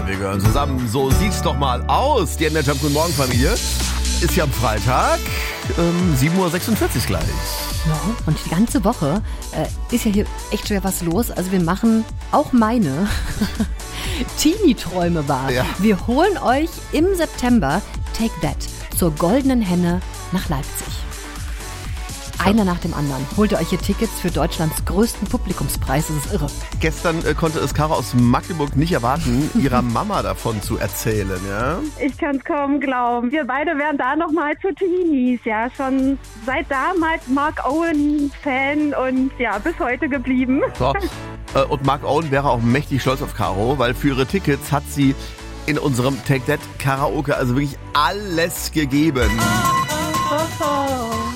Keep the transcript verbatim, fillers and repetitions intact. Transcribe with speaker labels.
Speaker 1: wir gehören zusammen. So sieht's doch mal aus. Die Energy Jump Guten Morgen Familie ist ja am Freitag, ähm, sieben Uhr sechsundvierzig gleich.
Speaker 2: Ja, und die ganze Woche äh, ist ja hier echt schwer was los. Also wir machen auch meine Teenie-Träume wahr.
Speaker 1: Ja.
Speaker 2: Wir holen euch im September Take That zur Goldenen Henne nach Leipzig. Einer nach dem anderen. Holt ihr euch hier Tickets für Deutschlands größten Publikumspreis. Das ist irre.
Speaker 1: Gestern äh, konnte es Caro aus Magdeburg nicht erwarten, ihrer Mama davon zu erzählen. Ja?
Speaker 3: Ich kann es kaum glauben. Wir beide wären da nochmal zu Teenies. Ja, schon seit damals Mark Owen-Fan und ja, bis heute geblieben.
Speaker 1: So. Äh, und Mark Owen wäre auch mächtig stolz auf Caro, weil für ihre Tickets hat sie in unserem Take That Karaoke also wirklich alles gegeben.
Speaker 3: Oh, oh.